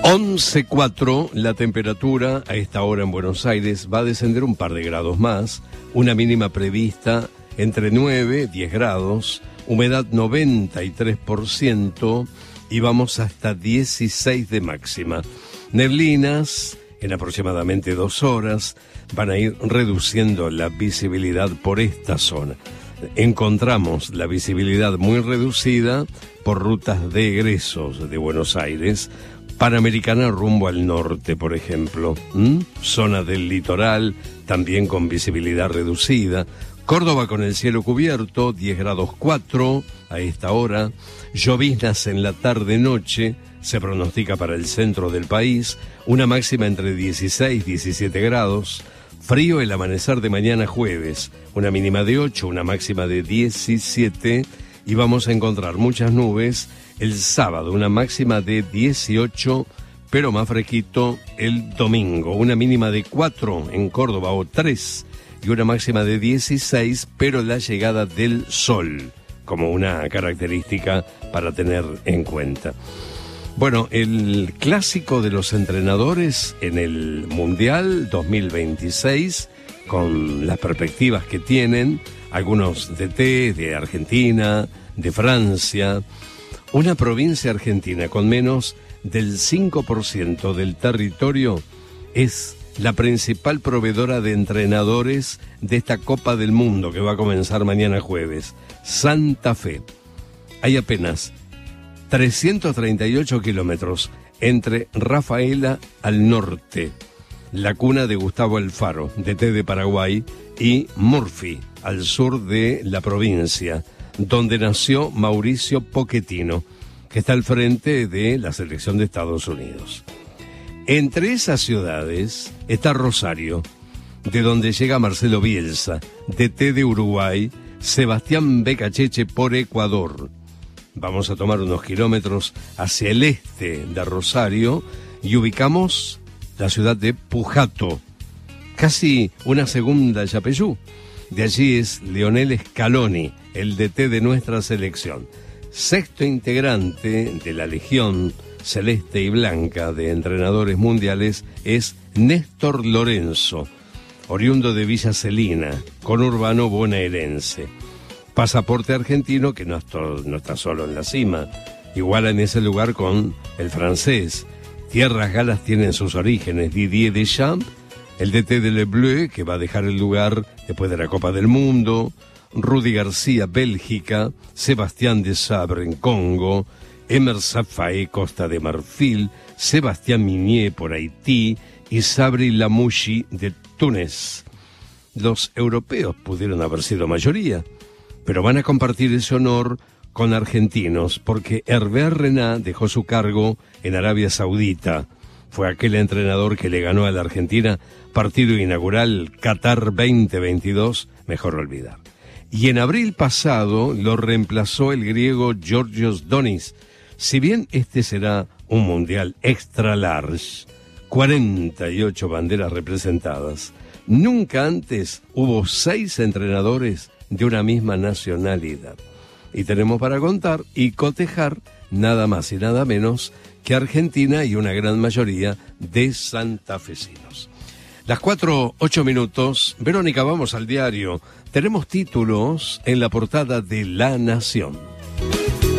11,4 la temperatura a esta hora en Buenos Aires. Va a descender un par de grados más, una mínima prevista entre 9 y 10 grados, humedad 93% y vamos hasta 16 de máxima. Neblinas en aproximadamente 2 horas van a ir reduciendo la visibilidad por esta zona. Encontramos la visibilidad muy reducida por rutas de egresos de Buenos Aires, Panamericana rumbo al norte, por ejemplo, zona del litoral, también con visibilidad reducida, Córdoba con el cielo cubierto, 10 grados 4 a esta hora, lloviznas en la tarde-noche, se pronostica para el centro del país, una máxima entre 16 y 17 grados, frío el amanecer de mañana jueves, una mínima de 8, una máxima de 17 y vamos a encontrar muchas nubes el sábado, una máxima de 18, pero más fresquito el domingo, una mínima de 4 en Córdoba o 3 y una máxima de 16, pero la llegada del sol como una característica para tener en cuenta. Bueno, el clásico de los entrenadores en el Mundial 2026, con las perspectivas que tienen, algunos DT de Argentina, de Francia, una provincia argentina con menos del 5% del territorio es la principal proveedora de entrenadores de esta Copa del Mundo que va a comenzar mañana jueves, Santa Fe. Hay apenas 338 kilómetros entre Rafaela al norte, la cuna de Gustavo Alfaro, DT de Paraguay, y Murphy, al sur de la provincia, donde nació Mauricio Pochettino, que está al frente de la selección de Estados Unidos. Entre esas ciudades está Rosario, de donde llega Marcelo Bielsa, DT de Uruguay, Sebastián Becacheche por Ecuador. Vamos a tomar unos kilómetros hacia el este de Rosario y ubicamos la ciudad de Pujato, casi una segunda Yapeyú. De allí es Lionel Scaloni, el DT de nuestra selección. Sexto integrante de la Legión Celeste y Blanca de entrenadores mundiales es Néstor Lorenzo, oriundo de Villa Celina, conurbano bonaerense. Pasaporte argentino que no está solo en la cima, iguala en ese lugar con el francés. Tierras Galas tienen sus orígenes, Didier Deschamps, el DT de Le Bleu, que va a dejar el lugar después de la Copa del Mundo, Rudy García, Bélgica, Sebastián de Sabre en Congo, Emerson Faé, Costa de Marfil, Sebastián Minier por Haití y Sabri Lamouchi de Túnez. Los europeos pudieron haber sido mayoría, pero van a compartir ese honor con argentinos, porque Hervé Renard dejó su cargo en Arabia Saudita. Fue aquel entrenador que le ganó a la Argentina partido inaugural Qatar 2022, mejor olvidar. Y en abril pasado lo reemplazó el griego Georgios Donis. Si bien este será un mundial extra large, 48 banderas representadas, nunca antes hubo 6 entrenadores de una misma nacionalidad. Y tenemos para contar y cotejar nada más y nada menos que Argentina y una gran mayoría de santafesinos. Las 4:08. Verónica, vamos al diario. Tenemos títulos en la portada de La Nación.